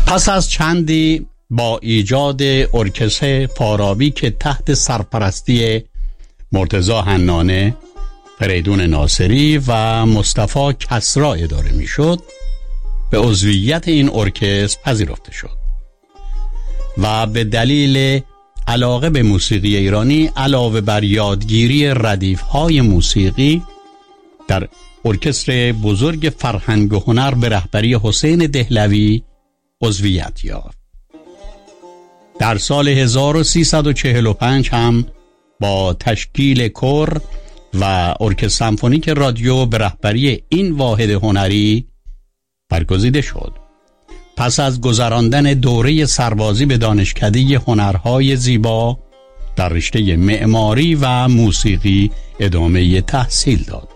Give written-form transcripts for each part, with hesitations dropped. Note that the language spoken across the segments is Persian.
پس از چندی با ایجاد ارکستر فارابی که تحت سرپرستی مرتضی حنانه، فریدون ناصری و مصطفی کسری اداره می شد، به عضویت این ارکستر پذیرفته شد و به دلیل علاقه به موسیقی ایرانی علاوه بر یادگیری ردیف‌های موسیقی در ارکستر بزرگ فرهنگ و هنر به رهبری حسین دهلوی عضویت یافت. در سال 1345 هم با تشکیل کور و ارکستر سمفونیک رادیو به رهبری این واحد هنری برگزیده شد. پس از گذراندن دوره سربازی به دانشکده هنرهای زیبا در رشته معماری و موسیقی ادامه تحصیل داد.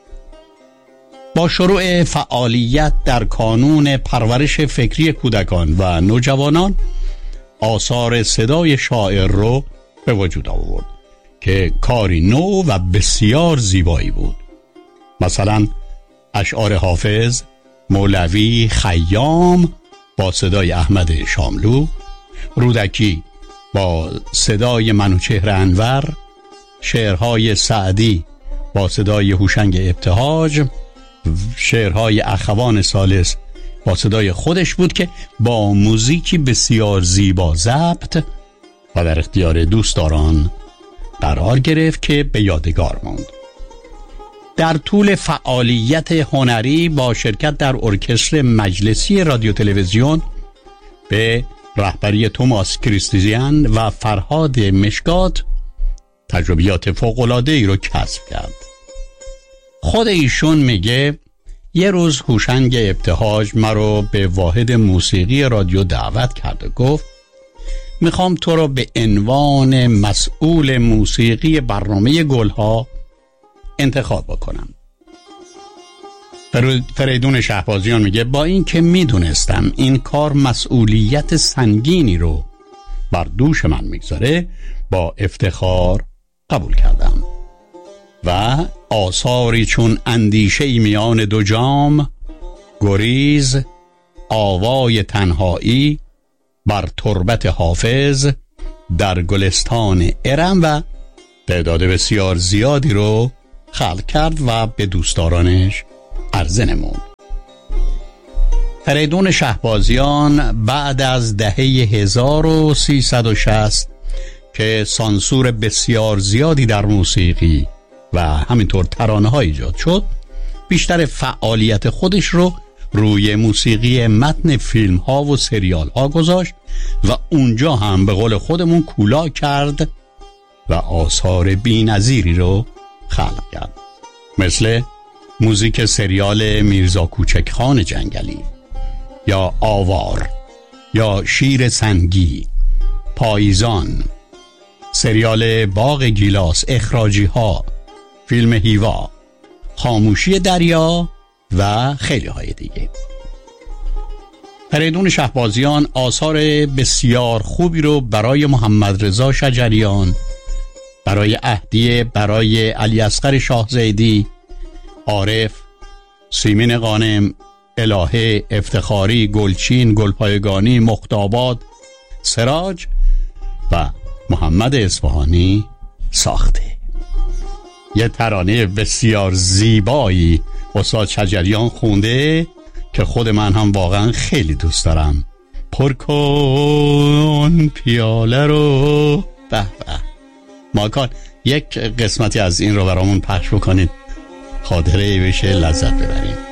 با شروع فعالیت در کانون پرورش فکری کودکان و نوجوانان، آثار صدای شاعر رو به وجود آورد که کاری نو و بسیار زیبایی بود. مثلا اشعار حافظ، مولوی، خیام با صدای احمد شاملو، رودکی با صدای منوچهر انور، شعرهای سعدی با صدای هوشنگ ابتهاج، شعرهای اخوان ثالث با صدای خودش بود که با موزیکی بسیار زیبا ضبط و در اختیار دوستداران قرار گرفت که به یادگار ماند. در طول فعالیت هنری با شرکت در ارکستر مجلسی رادیو تلویزیون به رهبری توماس کریستیزیان و فرهاد مشکات تجربیات فوق‌العاده‌ای رو کسب کرد. خود ایشون میگه یه روز هوشنگ ابتهاج مرا به واحد موسیقی رادیو دعوت کرد و گفت میخوام تو رو به عنوان مسئول موسیقی برنامه گلها انتخاب بکنم. فریدون شهبازیان میگه با این که میدونستم این کار مسئولیت سنگینی رو بر دوش من میگذاره، با افتخار قبول کردم و آثاری چون اندیشه میان دو جام، گریز، آوای تنهایی، بر تربت حافظ، در گلستان ارم و تعداد بسیار زیادی رو خلق کرد و به دوستدارانش عرضه نمود. فریدون شهبازیان بعد از دهه 1360 که سانسور بسیار زیادی در موسیقی و همینطور ترانه ها ایجاد شد، بیشتر فعالیت خودش رو روی موسیقی متن فیلم ها و سریال ها گذاشت و اونجا هم به قول خودمون کولا کرد و آثار بی‌نظیری رو خلق کرد، مثل موزیک سریال میرزا کوچک خان جنگلی یا آوار یا شیر سنگی، پاییزان، سریال باغ گیلاس، اخراجی ها، فیلم هیوا، خاموشی دریا و خیلی های دیگه. فریدون شهبازیان آثار بسیار خوبی رو برای محمد رضا شجریان، برای اهدیه، برای علی اصغر شاهزیدی، عارف، سیمین غانم، الهه، افتخاری، گلچین، گلپایگانی، مختاباد، سراج و محمد اصفهانی ساخته. یه ترانه بسیار زیبایی استاد شجریان خونده که خود من هم واقعا خیلی دوست دارم. پر کن پیاله رو. به به ماکان، یک قسمتی از این رو برامون پخش بکنید، خاطره بشه، لذت ببریم.